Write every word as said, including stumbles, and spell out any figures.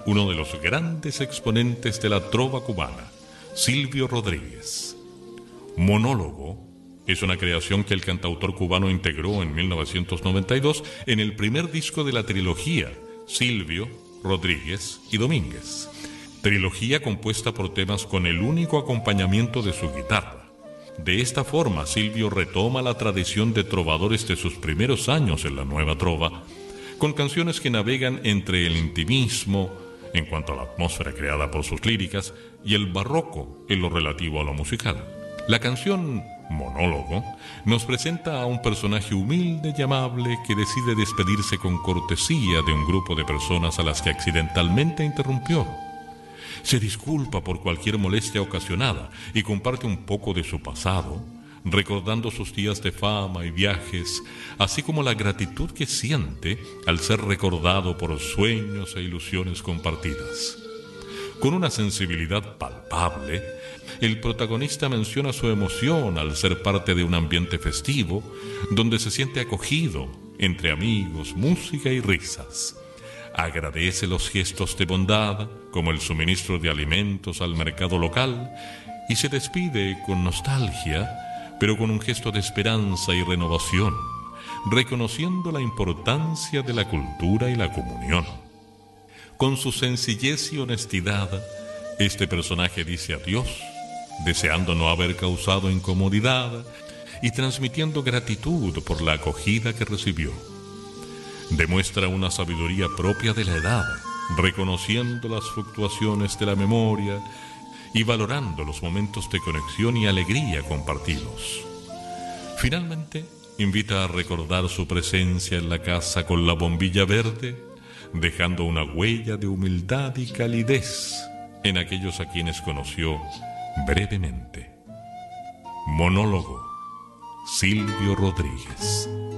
uno de los grandes exponentes de la trova cubana, Silvio Rodríguez. Monólogo es una creación que el cantautor cubano integró en mil novecientos noventa y dos en el primer disco de la trilogía Silvio, Rodríguez y Domínguez. Trilogía compuesta por temas con el único acompañamiento de su guitarra. De esta forma, Silvio retoma la tradición de trovadores de sus primeros años en la nueva trova, con canciones que navegan entre el intimismo, en cuanto a la atmósfera creada por sus líricas, y el barroco en lo relativo a lo musical. La canción Monólogo nos presenta a un personaje humilde y amable que decide despedirse con cortesía de un grupo de personas a las que accidentalmente interrumpió. Se disculpa por cualquier molestia ocasionada y comparte un poco de su pasado, recordando sus días de fama y viajes, así como la gratitud que siente al ser recordado por sueños e ilusiones compartidas. Con una sensibilidad palpable, el protagonista menciona su emoción al ser parte de un ambiente festivo, donde se siente acogido entre amigos, música y risas. Agradece los gestos de bondad, como el suministro de alimentos al mercado local, y se despide con nostalgia, pero con un gesto de esperanza y renovación, reconociendo la importancia de la cultura y la comunión. Con su sencillez y honestidad, este personaje dice adiós, deseando no haber causado incomodidad y transmitiendo gratitud por la acogida que recibió. Demuestra una sabiduría propia de la edad, reconociendo las fluctuaciones de la memoria y valorando los momentos de conexión y alegría compartidos. Finalmente, invita a recordar su presencia en la casa con la bombilla verde, dejando una huella de humildad y calidez en aquellos a quienes conoció brevemente. Monólogo, Silvio Rodríguez.